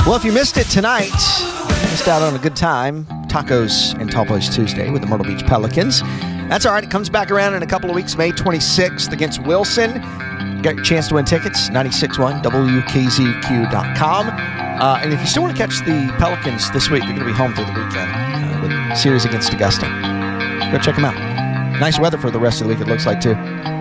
Well, if you missed it tonight, you missed out on a good time. Tacos and Tall Boys Tuesday with the Myrtle Beach Pelicans. That's all right. It comes back around in a couple of weeks, May 26th against Wilson. Got your chance to win tickets, 96.1 WKZQ.com. And if you still want to catch the Pelicans this week, they're going to be home through the weekend with series against Augusta. Go check them out. Nice weather for the rest of the week, it looks like, too.